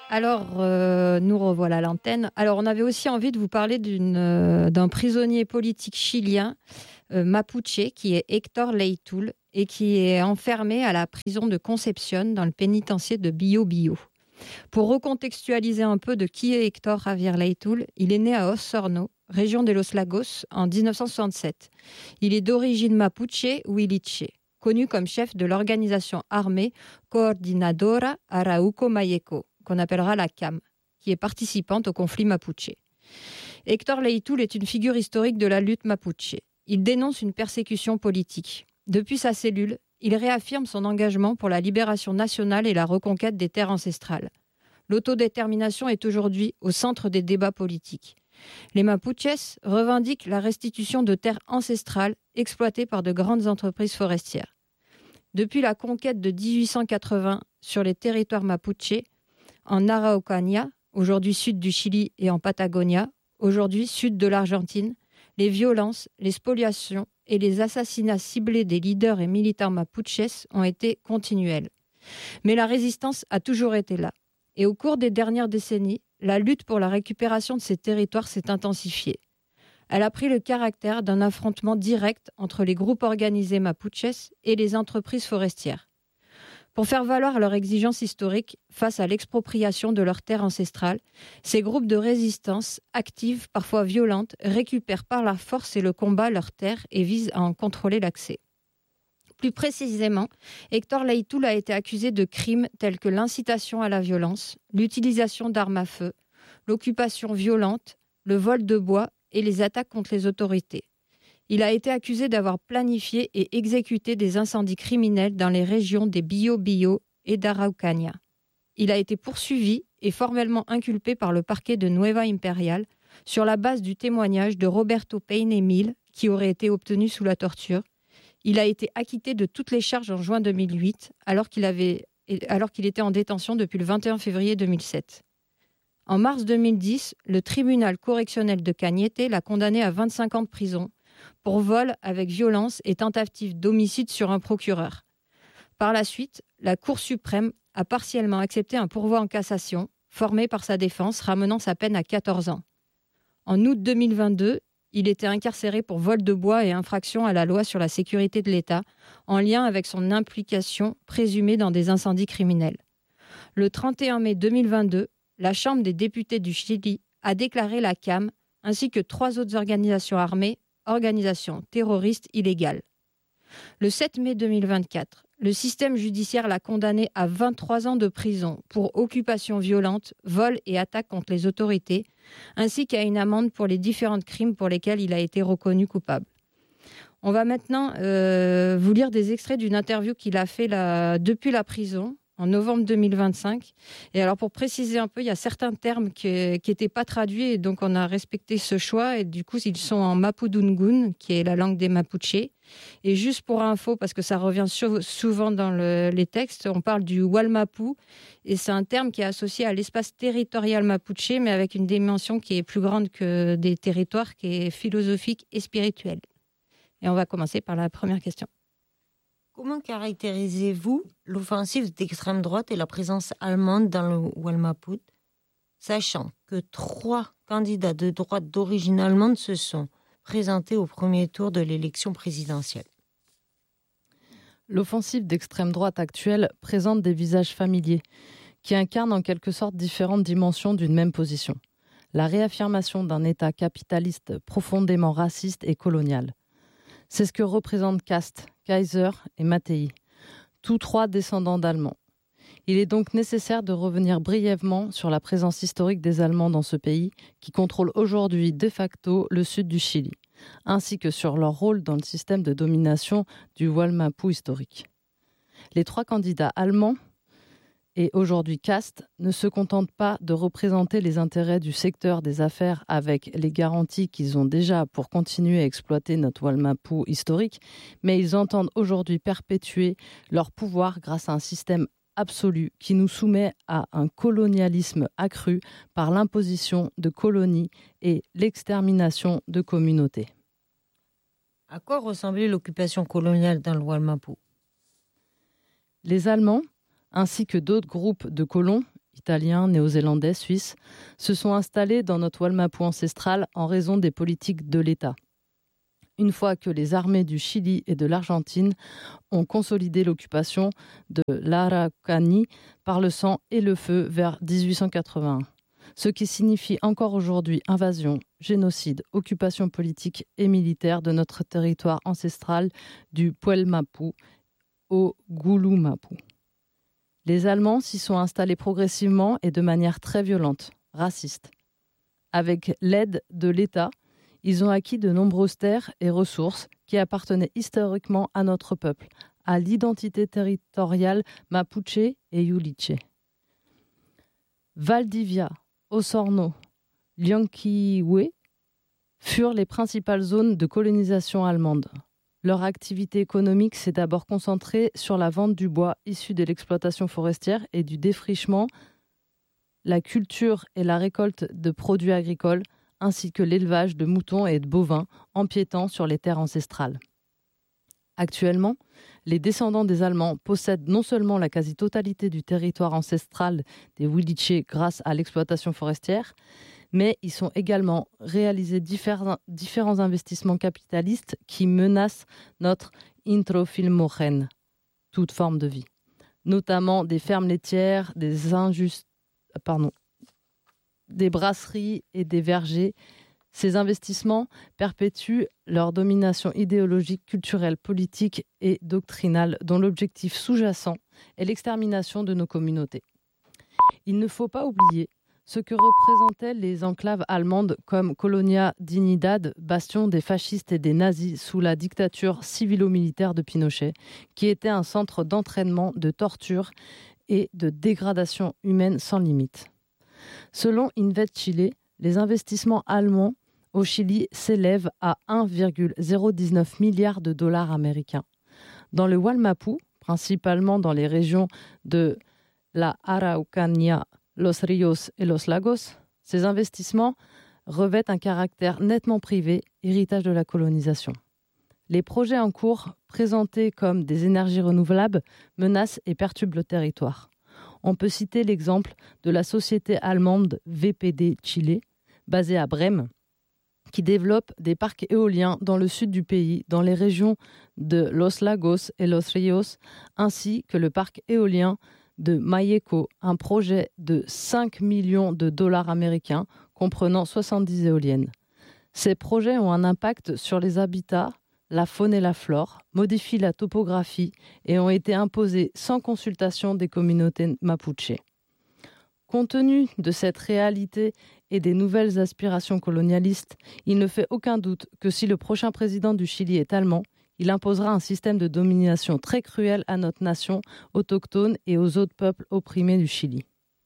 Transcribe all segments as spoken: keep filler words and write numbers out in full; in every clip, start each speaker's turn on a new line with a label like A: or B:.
A: Alors, euh, nous revoilà à l'antenne. Alors, on avait aussi envie de vous parler d'une, euh, d'un prisonnier politique chilien, euh, mapuche, qui est Héctor Leytul, et qui est enfermé à la prison de Concepción, dans le pénitencier de Bio Bio. Pour recontextualiser un peu de qui est Héctor Javier Leytul, il est né à Osorno, région de Los Lagos, en dix-neuf cent soixante-sept. Il est d'origine mapuche ou iliche, connu comme chef de l'organisation armée Coordinadora Arauco Mayeco, qu'on appellera la C A M, qui est participante au conflit mapuche. Héctor Leytul est une figure historique de la lutte mapuche. Il dénonce une persécution politique. Depuis sa cellule, il réaffirme son engagement pour la libération nationale et la reconquête des terres ancestrales. L'autodétermination est aujourd'hui au centre des débats politiques. Les Mapuches revendiquent la restitution de terres ancestrales exploitées par de grandes entreprises forestières. Depuis la conquête de dix-huit cent quatre-vingts sur les territoires mapuches, en Araucanía, aujourd'hui sud du Chili, et en Patagonia, aujourd'hui sud de l'Argentine, les violences, les spoliations et les assassinats ciblés des leaders et militants mapuches ont été continuels. Mais la résistance a toujours été là. Et au cours des dernières décennies, la lutte pour la récupération de ces territoires s'est intensifiée. Elle a pris le caractère d'un affrontement direct entre les groupes organisés mapuches et les entreprises forestières. Pour faire valoir leurs exigences historiques face à l'expropriation de leurs terres ancestrales, ces groupes de résistance, actives, parfois violentes, récupèrent par la force et le combat leurs terres et visent à en contrôler l'accès. Plus précisément, Héctor Leytul a été accusé de crimes tels que l'incitation à la violence, l'utilisation d'armes à feu, l'occupation violente, le vol de bois et les attaques contre les autorités. Il a été accusé d'avoir planifié et exécuté des incendies criminels dans les régions des Bio Bio et d'Araucanía. Il a été poursuivi et formellement inculpé par le parquet de Nueva Imperial sur la base du témoignage de Roberto Paine Emil, qui aurait été obtenu sous la torture. Il a été acquitté de toutes les charges en juin deux mille huit, alors qu'il, avait, alors qu'il était en détention depuis le vingt et un février deux mille sept. En mars deux mille dix, le tribunal correctionnel de Cañete l'a condamné à vingt-cinq ans de prison pour vol avec violence et tentative d'homicide sur un procureur. Par la suite, la Cour suprême a partiellement accepté un pourvoi en cassation, formé par sa défense, ramenant sa peine à quatorze ans. En août deux mille vingt-deux, il était incarcéré pour vol de bois et infraction à la loi sur la sécurité de l'État, en lien avec son implication présumée dans des incendies criminels. Le trente et un mai deux mille vingt-deux, la Chambre des députés du Chili a déclaré la C A M, ainsi que trois autres organisations armées, organisations terroristes illégales. Le sept mai deux mille vingt-quatre, le système judiciaire l'a condamné à vingt-trois ans de prison pour occupation violente, vol et attaque contre les autorités, ainsi qu'à une amende pour les différents crimes pour lesquels il a été reconnu coupable. On va maintenant euh, vous lire des extraits d'une interview qu'il a fait la, depuis la prison, en novembre deux mille vingt-cinq. Et alors, pour préciser un peu, il y a certains termes qui n'étaient pas traduits, et donc on a respecté ce choix. Et du coup, ils sont en mapudungun, qui est la langue des Mapuches. Et juste pour info, parce que ça revient souvent dans le, les textes, on parle du Walmapu, et c'est un terme qui est associé à l'espace territorial mapuche, mais avec une dimension qui est plus grande que des territoires, qui est philosophique et spirituelle. Et on va commencer par la première question.
B: Comment caractérisez-vous l'offensive d'extrême droite et la présence allemande dans le Walmapu, sachant que trois candidats de droite d'origine allemande se sont présentés au premier tour de l'élection présidentielle?
C: L'offensive d'extrême droite actuelle présente des visages familiers qui incarnent en quelque sorte différentes dimensions d'une même position. La réaffirmation d'un État capitaliste profondément raciste et colonial. C'est ce que représentent Kast, Kaiser et Mattei, tous trois descendants d'Allemands. Il est donc nécessaire de revenir brièvement sur la présence historique des Allemands dans ce pays, qui contrôle aujourd'hui de facto le sud du Chili, ainsi que sur leur rôle dans le système de domination du Walmapu historique. Les trois candidats allemands, et aujourd'hui Kast, ne se contentent pas de représenter les intérêts du secteur des affaires avec les garanties qu'ils ont déjà pour continuer à exploiter notre Walmapu historique, mais ils entendent aujourd'hui perpétuer leur pouvoir grâce à un système absolu qui nous soumet à un colonialisme accru par l'imposition de colonies et l'extermination de communautés.
B: À quoi ressemblait l'occupation coloniale dans le Walmapu?
C: Les Allemands, ainsi que d'autres groupes de colons, Italiens, Néo-Zélandais, Suisses, se sont installés dans notre Wallmapu ancestral en raison des politiques de l'État. Une fois que les armées du Chili et de l'Argentine ont consolidé l'occupation de l'Araucanie par le sang et le feu vers dix-huit cent quatre-vingt-un. Ce qui signifie encore aujourd'hui invasion, génocide, occupation politique et militaire de notre territoire ancestral du Puelmapu au Gulumapu. Les Allemands s'y sont installés progressivement et de manière très violente, raciste. Avec l'aide de l'État, ils ont acquis de nombreuses terres et ressources qui appartenaient historiquement à notre peuple, à l'identité territoriale mapuche et yuliche. Valdivia, Osorno, Llanquihue furent les principales zones de colonisation allemande. Leur activité économique s'est d'abord concentrée sur la vente du bois issu de l'exploitation forestière et du défrichement, la culture et la récolte de produits agricoles, ainsi que l'élevage de moutons et de bovins empiétant sur les terres ancestrales. Actuellement, les descendants des Allemands possèdent non seulement la quasi-totalité du territoire ancestral des Huilliche grâce à l'exploitation forestière, mais ils ont également réalisé différents, différents investissements capitalistes qui menacent notre introfilmogène, toute forme de vie, notamment des fermes laitières, des injustes, pardon, des brasseries et des vergers. Ces investissements perpétuent leur domination idéologique, culturelle, politique et doctrinale, dont l'objectif sous-jacent est l'extermination de nos communautés. Il ne faut pas oublier ce que représentaient les enclaves allemandes comme Colonia Dignidad, bastion des fascistes et des nazis sous la dictature civilo-militaire de Pinochet, qui était un centre d'entraînement, de torture et de dégradation humaine sans limite. Selon Invest Chile, les investissements allemands au Chili s'élèvent à un virgule zéro dix-neuf milliard de dollars américains. Dans le Wallmapu, principalement dans les régions de la Araucanía, Los Ríos et Los Lagos, ces investissements revêtent un caractère nettement privé, héritage de la colonisation. Les projets en cours, présentés comme des énergies renouvelables, menacent et perturbent le territoire. On peut citer l'exemple de la société allemande V P D Chile, basée à Brême, qui développe des parcs éoliens dans le sud du pays, dans les régions de Los Lagos et Los Ríos, ainsi que le parc éolien de Mayeco, un projet de cinq millions de dollars américains comprenant soixante-dix éoliennes. Ces projets ont un impact sur les habitats, la faune et la flore, modifient la topographie et ont été imposés sans consultation des communautés mapuche. Compte tenu de cette réalité et des nouvelles aspirations colonialistes, il ne fait aucun doute que si le prochain président du Chili est allemand, il imposera un système de domination très cruel à notre nation autochtone et aux autres peuples opprimés du Chili.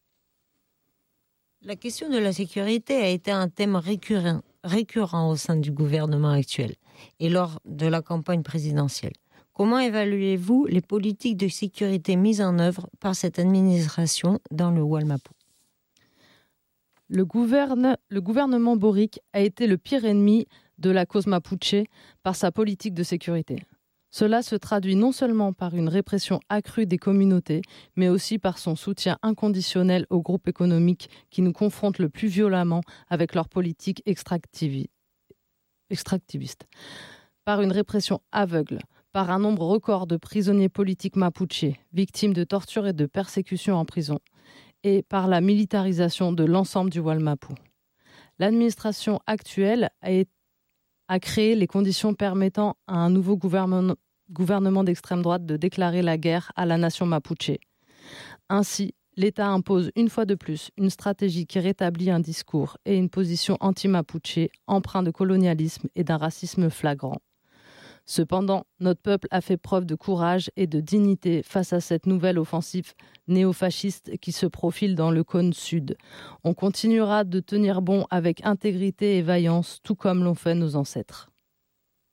B: La question de la sécurité a été un thème récurrent, récurrent au sein du gouvernement actuel et lors de la campagne présidentielle. Comment évaluez-vous les politiques de sécurité mises en œuvre par cette administration dans le Wallmapu ?
C: Le, gouverne, le gouvernement Boric a été le pire ennemi de la cause mapuche par sa politique de sécurité. Cela se traduit non seulement par une répression accrue des communautés, mais aussi par son soutien inconditionnel aux groupes économiques qui nous confrontent le plus violemment avec leur politique extractivi- extractiviste. Par une répression aveugle, par un nombre record de prisonniers politiques mapuche, victimes de tortures et de persécutions en prison, et par la militarisation de l'ensemble du Wallmapu. L'administration actuelle a, été, a créé les conditions permettant à un nouveau gouvernement, gouvernement d'extrême droite de déclarer la guerre à la nation mapuche. Ainsi, l'État impose une fois de plus une stratégie qui rétablit un discours et une position anti-mapuche empreint de colonialisme et d'un racisme flagrant. Cependant, notre peuple a fait preuve de courage et de dignité face à cette nouvelle offensive néofasciste qui se profile dans le cône sud. On continuera de tenir bon avec intégrité et vaillance, tout comme l'ont fait nos ancêtres.